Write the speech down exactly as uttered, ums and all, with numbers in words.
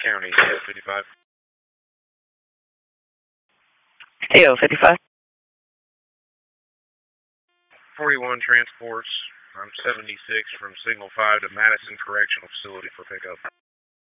County, fifty-five. A O fifty-five. forty-one transports. I'm seventy-six from Signal five to Madison Correctional Facility for pickup.